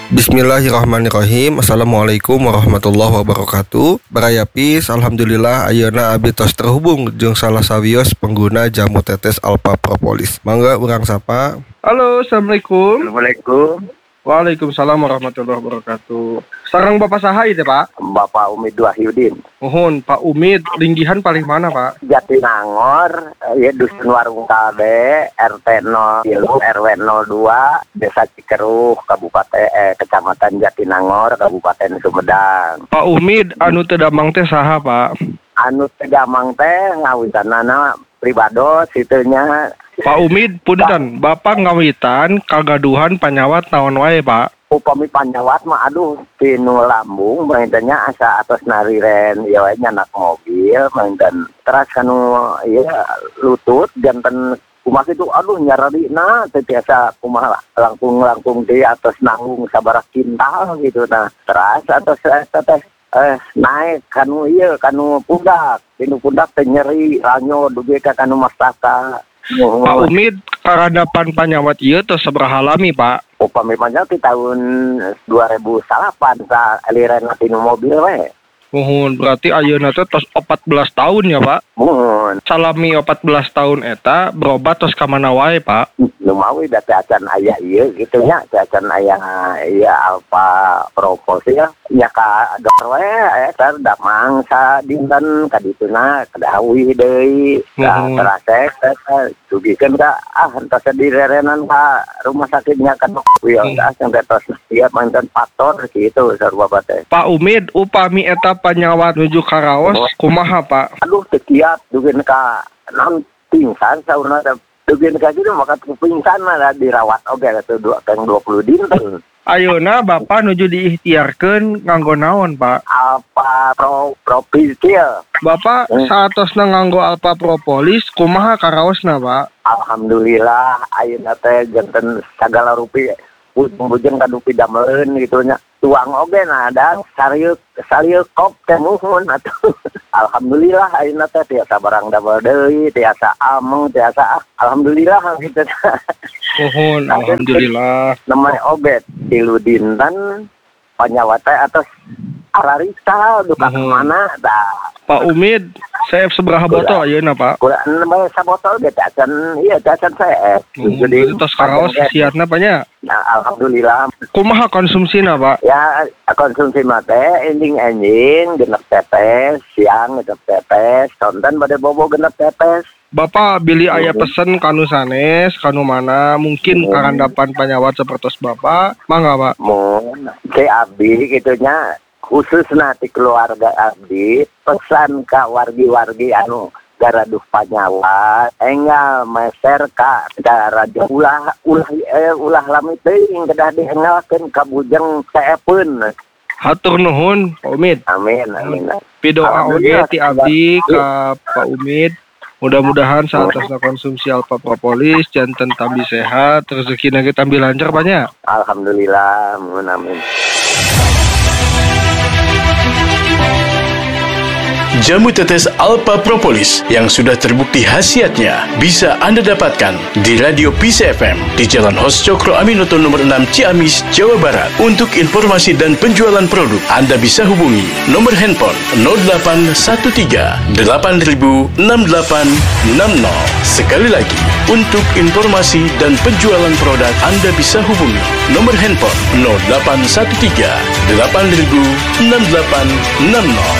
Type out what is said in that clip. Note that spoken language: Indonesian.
Bismillahirrahmanirrahim. Assalamualaikum warahmatullahi wabarakatuh. Barayapis, alhamdulillah ayeuna abdi tos terhubung jeung salah sawios pengguna jamu tetes Alpha Propolis. Mangga urang sapa. Halo, assalamualaikum. Assalamualaikum. Waalaikumsalam warahmatullahi wabarakatuh. Sareng Bapak saha ieu, Pak? Bapak Umid Wahyudin. Mohon Pak Umid, linggihan paling mana, Pak? Jatinangor, ya Dusun Warung Kalbe, RT 0 RW 02, Desa Cikeruh, Kecamatan Jatinangor, Kabupaten Sumedang. Pak Umid, anu teu damang teh saha, Pak? Anu teu damang teh ngawitanana pribados itunya. Pak Umid, punten, Bapak ngawitan kagaduhan panyawat naon wae, Pak? Upami panyawat mah aduh tinu lambung maintannya asa atas nariren ya we nyanak mobil maintan teras kanu ieu lutut janten kumaha itu aduh nyararina teh biasa kumaha langkung di atas nanggung sabaraha kintal gitu nah teras atas teh naik kanu ieu kanu pundak tinu pundak teh nyeri ranyo dugi ka kanu mastaka. Pak Umid, karadapan panyawat ieu tos sabaraha lami, Pak? Upami panyawat di tahun 2008 sa aliran tinu mobil we. Mohon berarti ayeuna teh tos 14 tahun ya, Pak? Mohon. Salami 14 tahun eta berobat tos ka mana wae, Pak? Lumawi da teh acan aya ieu kitu nya, teh acan aya Alpha Propolis ya. Nya ka dokter we eta damang sa dinten ka dituna kadawi deui. Ka terasek sugikeun ka entos direrenan ka rumah sakitnya ka dokter ya sampai tos siap mantan faktor kitu sarua teh. Pak Umid, upami eta panyawat nuju karaos kumaha, Pak? Aduh teu kiat dugeun ka naon pingsan saurna teh dugeun ka kitu maka pingsan mah dirawat oge atuh 20 dinten. Ayeuna Bapak nuju diikhtiarkeun nganggo naon, Pak? Alpha Propolis. Bapak saatosna nganggo Alpha Propolis kumaha karaosna, Pak? Alhamdulillah ayeuna teh janten sagala rupi bujeng kadupi dameleun gitu nya. Tuang oge nah ada sarieu kop teh muhun atuh. Alhamdulillah ayeuna teh tiasa barang damel deui, tiasa ameng, tiasa alhamdulillah gitu. Mohon alhamdulillah. Namanya obat tilu dinten panyawat teh atos arariksa duka mana dah. Pak Umid, saya seberapa botol ayeuna, Pak? Kurang namanya sabotol ge teh acan saya. Jadi tos karaos siatna nya. Nah, alhamdulillah. Kumaha konsumsina, Pak? Ya, konsumsi mah teh ending genep tetes, siang genep tetes, sonten bade bobo genep tetes. Bapak bili aya pesen kanu sanes, kanu mana mungkin karandapan panyawat sapertos Bapak, mangga, Pak? Mun teh abdi kitunya khususna ti keluarga abdi pesan ka wargi-wargi anu garaduh panyawat enggal meser ka raja ulah lami teuing kedah dihengalkeun ka bujeng saepeun. Hatur nuhun, Pak Umid. Amin. Pidoa oge ti abdi ka Pak Umid. Mudah-mudahan saat konsumsi Alpha Propolis janten tambi sehat, rezekina ge tambi lancar banyak. Alhamdulillah, amin. Jamu tetes Alpha Propolis yang sudah terbukti khasiatnya bisa Anda dapatkan di Radio Peace FM di Jalan Hos Cokro Aminoto nomor 6 Ciamis, Jawa Barat. Untuk informasi dan penjualan produk, Anda bisa hubungi nomor handphone 0813 8000 6860. Sekali lagi, untuk informasi dan penjualan produk, Anda bisa hubungi nomor handphone 0813 8000 6860.